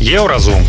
Еўразум.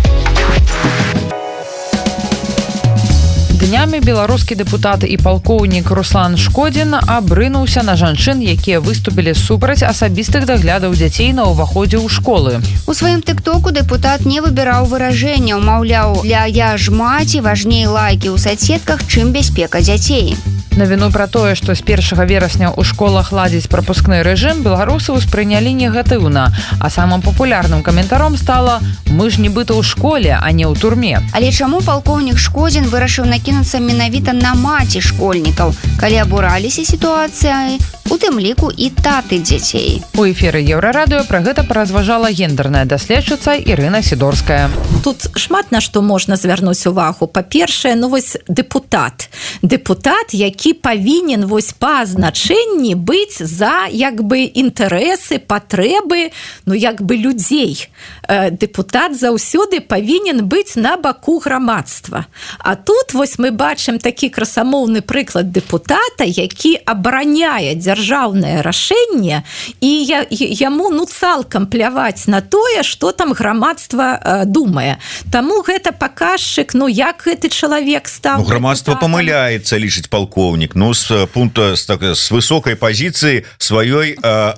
Днямі беларускі дэпутат і палкоўнік Руслан Шкодзін абрынуўся на жанчын, якія выступілі супраць асабістых даглядаў дзяцей на ўваходзе ў школы. У сваім тыктоку дэпутат не выбіраў выражэнняў, маўляў, для я ж маці важней лайкі ў соцсетках, чым бяспека дзяцей. Навіну пра тое, што з 1 верасня ў школах ладзіць прапускны рэжым, беларусы ўспрынялі негатыўна, а самым папулярным каментаром стала «Мы ж нібыта ў школе, а не ў турме». Але чаму палкоўнік Шкодзін вырашыў накінуцца менавіта на маці школьнікаў, калі абураліся сітуацыяй, у тым ліку і таты дзяцей? У эфіры Еўрарадыё пра гэта паразважала гендерная даследчыца Ірына Сідорская. Тут шмат на што можна звярнуць увагу. Па-першае, вось дэпутат, які павінен вось па значэнні быць за інтарэсы, патрэбы, людзей. Дэпутат заўсёды павінен быць на баку грамадства. А тут вось мы бачым такі красамоўны прыклад дэпутата, які абараняе дзяржаўнае рашэнне, і яму цалкам пляваць на тое, што там грамадства думае. Таму гэта паказчык, як гэты чалавек стаў. Грамадства памыляецца, лічыць палкоўнік, з пункта, з высокай пазіцыі сваёй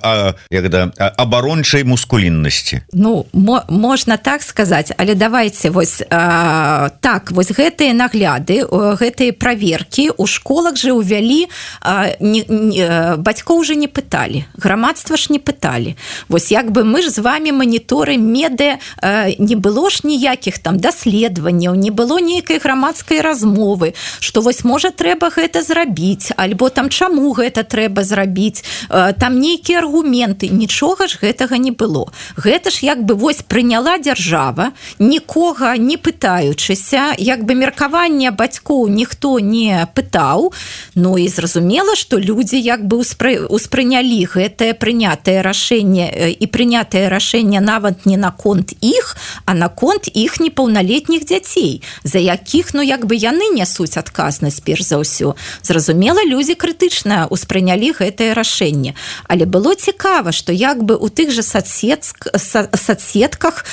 абарончай мускуліннасці. Можна так сказаць, але давайте вось гэтыя нагляды, гэтыя праверкі у школах же ўвялі, бацькоў уже не пыталі, грамадства ж не пыталі. Вось мы ж з вами маніторым медыа, не было ж ніякіх там даследаванняў, не было нейкай грамадскай размовы, што вось можа трэба гэта зрабіць, альбо там чаму гэта трэба зрабіць, там нейкія аргументы, нічога ж гэтага не было. Гэта ж вось прыняла дзяржава, нікога не пытаючыся, меркаванне бацькоў ніхто не пытаў, і зразумела, што людзі успрынялі гэтае прынятае рашэнне, і прынятае рашэнне нават не наконт іх, а наконт іх непаўналетніх дзяцей, за якіх, яны нясуць адказнасць перш за ўсё. Зразумела, людзі крытычна ўспрынялі гэтае рашэнне. Але было цікава, што у тых жа соцсетках,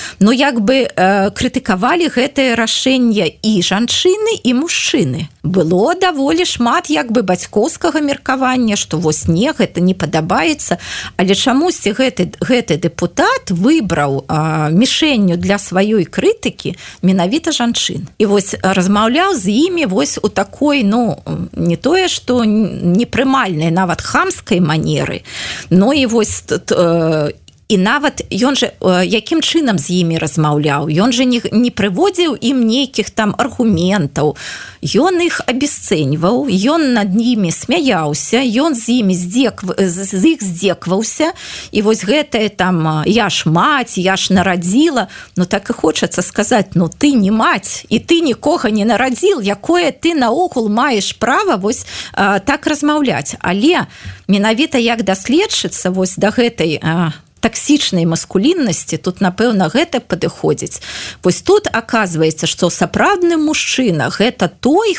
крытыкавалі гэтае рашэнне і жанчыны, і мужчыны. Было даволі шмат бацькоўскага меркавання, што вось не, гэта не падабаецца, але чамусьці гэты дэпутат выбраў мішэнню для сваёй крытыкі менавіта жанчын. І вось размаўляў з імі вось у такой, не тое, што непрымальнай, нават хамскай манеры, і вось і нават ён же якім чынам з імі размаўляў, ён же не прыводзіў ім нейкіх там аргументаў, ён іх абясцэньваў, ён над імі смяяўся, ён з іх здзекваўся, і вось гэтае там я ж маць, я ж нарадзіла, так і хочацца сказаць, ты не маць, і ты нікога не нарадзіл, якое ты наогул маеш права вось так размаўляць. Але менавіта як даследчыца вось да гэтай таксічнай маскуліннасці, тут, напэўна, гэта падыходзіць. Вось тут аказваецца, што сапраўдны мужчына гэта той,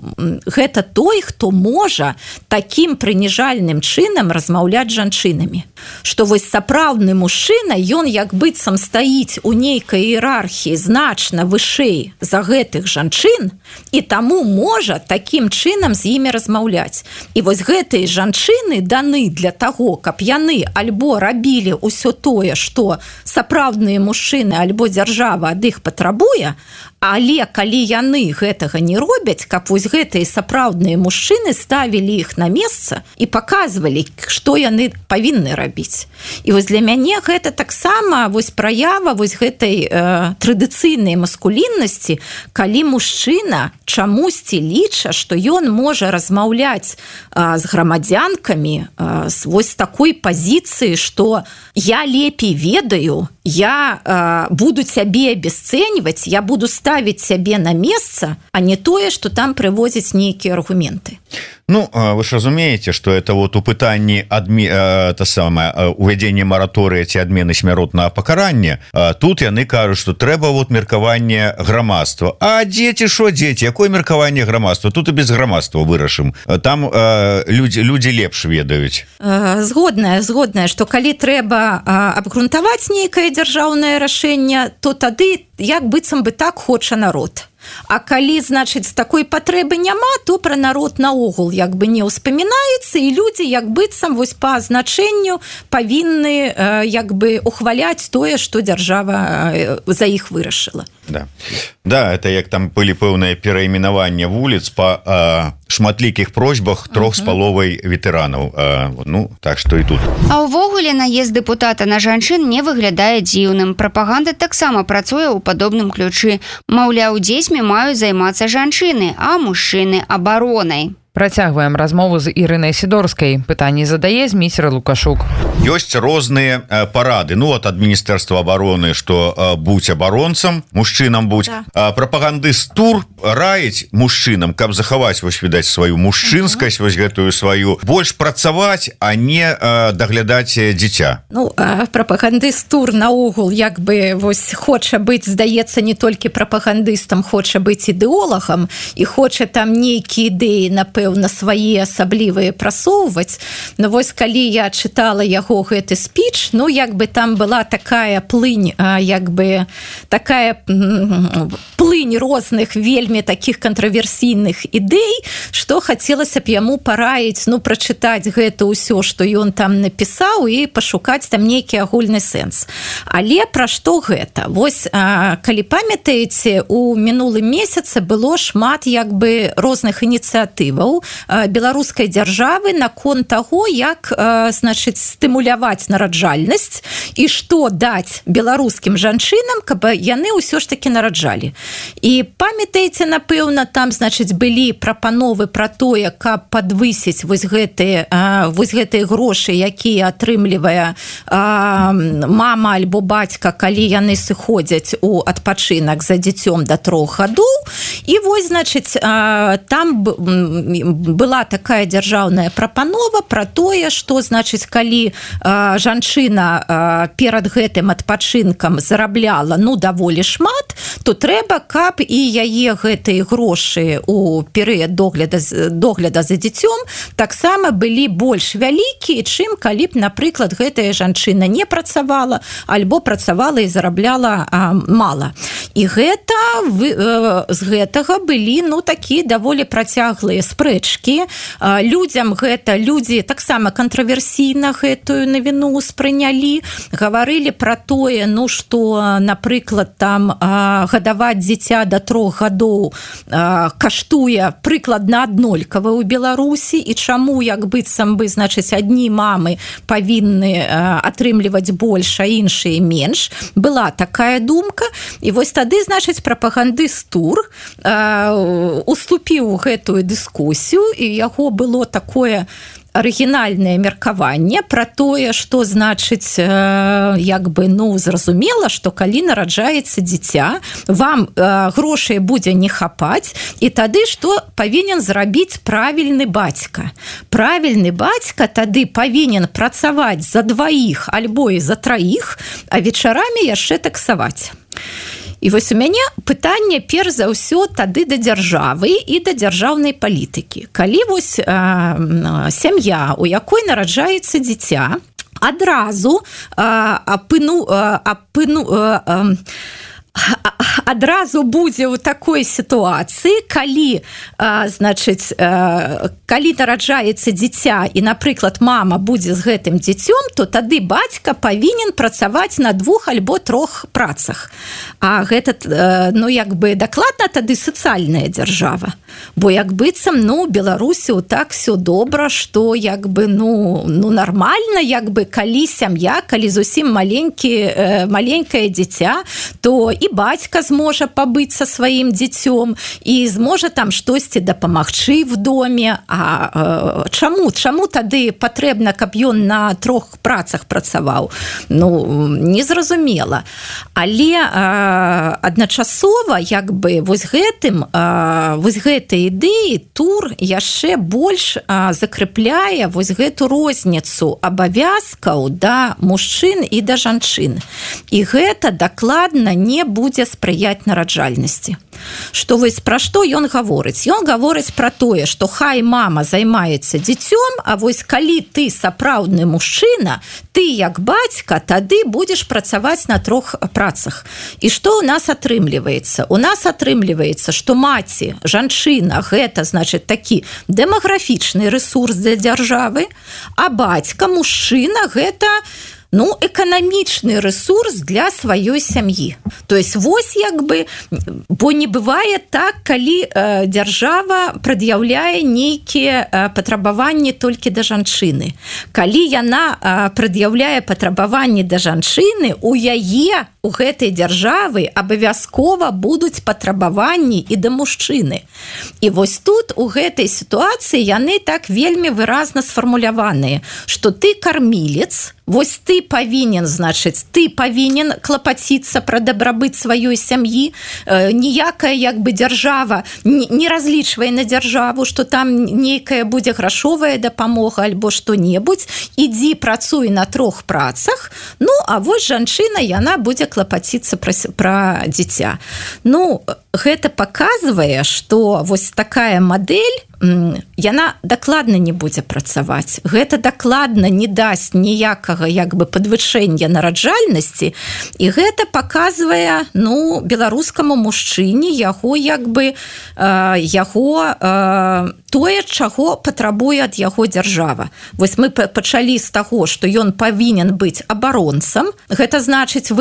хто можа такім прыніжальным чынам размаўляць з жанчынамі. Што вось сапраўдны мужчына, ён быццам стаіць у нейкай іерархіі значна вышэй за гэтых жанчын, і таму можа такім чынам з імі размаўляць. І вось гэтыя жанчыны даны для таго, каб яны альбо рабілі ўсё тое, што сапраўдныя мужчыны альбо дзяржава ад іх патрабуе, але калі яны гэтага не робяць, каб вось гэтыя сапраўдныя мужчыны ставілі іх на месца і паказвалі, што яны павінны рабіць. І вось для мяне гэта таксама вось праява вось гэтай традыцыйнай маскуліннасці, калі мужчына чамусьці ліча, што ён можа размаўляць з грамадзянкамі з вось такой пазіцыі, што я лепей ведаю, я буду цябе абясцэньваць, я буду ставіць сябе на месца, а не тое, што там прыводзяць нейкія аргументы. Вы ж разумееце, што это вот у пытанні увядзення мараторыя ці адмены смяротнага пакарання, тут яны кажуць, што трэба меркаванне грамадства. А дзеці, якое меркаванне грамадства? Тут і без грамадства вырашым. Там людзі лепш ведаюць. Згодная, што калі трэба абгрунтаваць нейкае дзяржаўнае рашэнне, то тады як быццам бы так хоча народ. А калі, значыць, такой патрэбы няма, то пра народ наогул як бы не ўспамінаецца, і людзі як быццам вось па значэнню павінны як бы ухваляць тое, што дзяржава за іх вырашыла. Да, это як там былі пэўныя перайменавання вуліц па шматлікіх просьбах 3,5 ветэранаў. Ну, так што і тут. А ўвогуле наезд дэпутата на жанчын не выглядае дзіўным. Прапаганда таксама працуе ў падобным ключы. Маўляў, дзецьмі маюць займацца жанчыны, а мужчыны абаронай. Працягваем размову з Ірынай Сідорскай. Пытанні задае Зміцер Лукашук. Ёсць розныя парады. Ну, от ад Міністэрства абароны, што будь абаронцам, мужчынам будь. Прапагандыст ТУР раіць мужчынам, каб захаваць, вось, відаць, сваю мужчынскасць, вось гэтую сваю, больш працаваць, а не даглядаць дзіця. Ну, прапагандыст ТУР наогул як бы вось хоча быць, здаецца, не толькі прапагандыстам, хоча быць ідэолагам і хоча там нейкія ідэі, напэўна, свае асаблівыя прасоўваць. Но вось калі я чытала яго гэты спіч, ну, як бы там была такая плынь, як бы такая плынь розных вельмі такіх кантраверсійных ідэй, што хацелася б яму параіць, ну, прачытаць гэта ўсё, што ён там напісаў, і пашукаць там нейкі агульны сэнс. Але пра што гэта? Вось, калі памятаеце, у мінулым месяцы было шмат як бы розных ініцыятываў беларускай дзяржавы наконт таго, як, значыць, стымуляваць нараджальнасць і што даць беларускім жанчынам, каб яны ўсё ж такі нараджалі. І памятаеце, напэўна, там, значыць, былі прапановы пра тое, каб падвысіць вось гэтыя грошы, якія атрымлівае мама альбо бацька, калі яны сыходзяць у адпачынак за дзіцём да 3 гадоў. І вось, значыць, там была такая дзяржаўная прапанова пра тое, што, значыць, калі жанчына перад гэтым адпачынкам зарабляла, ну, даволі шмат, то трэба, каб і яе гэтыя грошы у перыяд догляда за дзіцём таксама былі больш вялікія, чым калі б, напрыклад, гэтая жанчына не працавала альбо працавала і зарабляла мала. І з гэтага былі, ну, такія даволі працяглыя спрэчкі. Людзям гэта, людзі таксама кантраверсійна гэтую навіну ўспрынялі, гаварылі пра тое, ну, што, напрыклад, там гадаваць дзіця да 3 гадоў каштуе прыкладна аднолькава ў Беларусі, і чаму, як быццам бы, значыць, адні мамы павінны атрымліваць больш, а іншыя менш. Была такая думка, і вось тады, значыць, прапагандыст ТУР уступіў у гэтую дыскусію, і яго было такое арыгінальнае меркаванне пра тое, што, значыць, як бы, ну, зразумела, што калі нараджаецца дзіця, вам грошай будзе не хапаць, і тады што павінен зрабіць правільны бацька. Правільны бацька тады павінен працаваць за 2 альбо і за 3, а вечарамі яшчэ таксаваць. І вось у мяне пытанне перш за ўсё тады да дзяржавы і да дзяржаўнай палітыкі. Калі вось сям'я, у якой нараджаецца дзіця, адразу адразу будзе ў такой сітуацыі, калі, значыць, калі нараджаецца дзіця і, напрыклад, мама будзе з гэтым дзіцём, то тады бацька павінен працаваць на 2 альбо 3 працах. А гэта, ну, як бы дакладна тады сацыяльная дзяржава. Бо як быццам, ну, Беларусі так всё добра, што як бы, ну, нармальна, як бы, калі сям'я, калі зусім маленькае дзіця, то і бацька зможа пабыць са сваім дзіцём і зможа там штосьці дапамагчы в доме. А чаму тады патрэбна, каб ён на 3 працах працаваў? Ну, незразумела. Але адначасова, як бы, вось гэтай ідэі ТУР яшчэ больш закрэпляе вось гэту розніцу абавязкаў да мужчын і да жанчын. І гэта дакладна не будзе спрыяць нараджальнасці. Што вось пра што ён гаворыць? Ён гаворыць пра тое, што хай мама займаецца дзіцём, а вось калі ты сапраўдны мужчына, ты як бацька, тады будзеш працаваць на 3 працах. І што ў нас атрымліваецца? У нас атрымліваецца, што маці, жанчына, гэта, значыць, такі дэмаграфічны ресурс для дзяржавы, а бацька, мужчына, гэта эканамічны ресурс для сваёй сям'і. То есть вось як бы, бо не бывае так, калі дзяржава прад'яўляе нейкія патрабаванні толькі да жанчыны. Калі яна прад'яўляе патрабаванні да жанчыны, у яе, у гэтай дзяржавы абавязкова будуць патрабаванні і да мужчыны. І вось тут у гэтай сітуацыі яны так вельмі выразна сфармуляваныя, што ты кармілец, вось ты павінен, значыць, ты павінен клапаціцца пра дабрабыт сваёй сям'і. Ніякая як бы дзяржава не разлічвае на дзяржаву, што там нейкая будзе грашовая дапамога альбо што-небудзь. Ідзі працуй на 3 працах, а вось жанчына, яна будзе клапаціцца пра дзіця. Гэта паказвае, што вось такая мадэль, яна дакладна не будзе працаваць. Гэта дакладна не дасць ніякага як бы падвышэння нараджальнасці, і гэта паказвае беларускаму мужчыне яго як бы тое, чаго патрабуе ад яго дзяржава. Вось мы пачалі з таго, што ён павінен быць абаронцам, гэта значыць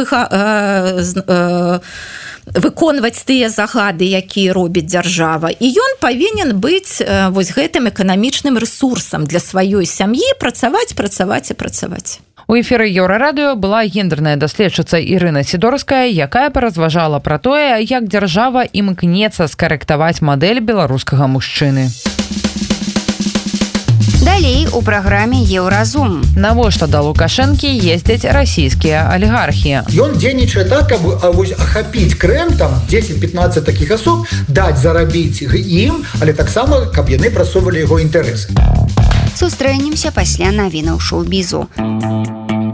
выконваць тыя загады, якія робіць дзяржава, і ён павінен быць вось гэтым эканамічным ресурсам для сваёй сям'і, працаваць. У эфіры Еўрарадыё была гендерная даследчыца Ірына Сідорская, якая паразважала пра тое, як дзяржава імкнецца скарэктаваць мадэль беларускага мужчыны. Далей у праграме Еўразум. Навошта да Лукашэнкі ездзяць расійскія алігархі? Ён дзейнічае так, каб ахапіць Крым, там 10-15 такіх асоб, даць зарабіць ім, але таксама, каб яны прасоўвалі яго інтарэсы. Сустрэнемся пасля навінаў шоу-бізу.